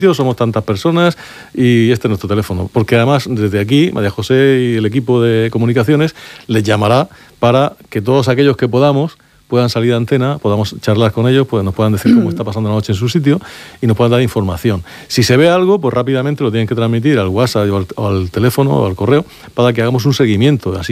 somos tantas personas y este es nuestro teléfono. Porque además, desde aquí, María José y el equipo de comunicaciones les llamará para que todos aquellos que podamos puedan salir a antena, podamos charlar con ellos, pues nos puedan decir cómo está pasando la noche en su sitio y nos puedan dar información. Si se ve algo, pues rápidamente lo tienen que transmitir al WhatsApp o al teléfono o al correo para que hagamos un seguimiento. Así